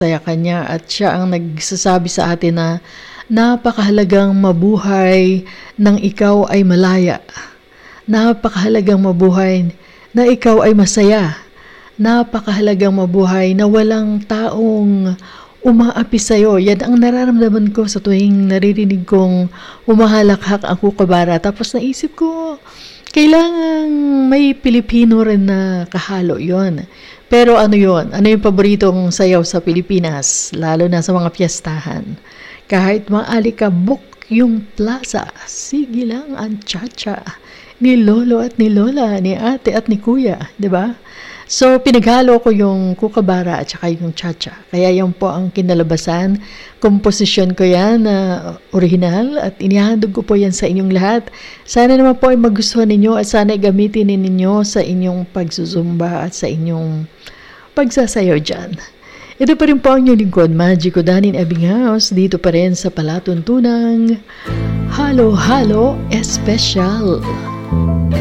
saya kanya at siya ang nagsasabi sa atin na napakahalagang mabuhay nang ikaw ay malaya. Napakahalagang mabuhay na ikaw ay masaya. Napakahalagang mabuhay na walang taong umaapi sa'yo. Yan ang nararamdaman ko sa tuwing naririnig kong humahalakhak ang kukabara. Tapos naisip ko, kailangan may Pilipino rin na kahalo yon. Pero ano yon? Ano yung paboritong sayaw sa Pilipinas? Lalo na sa mga piyestahan. Kahit maalikabok yung plaza, sige lang ang cha-cha ni lolo at ni lola, ni ate at ni kuya, di ba? So, pinaghalo ko yung kukabara at saka yung cha-cha. Kaya yan po ang kinalabasan. Komposisyon ko yan na original at inihandog ko po yan sa inyong lahat. Sana naman po ay magustuhan ninyo at sana ay gamitin ninyo sa inyong pagsusumba at sa inyong pagsasayaw dyan. Ito pa rin po ang inyong lingkod, Magico Danin Ebbinghaus, dito pa rin sa palatuntunang Halo Halo Espesyal.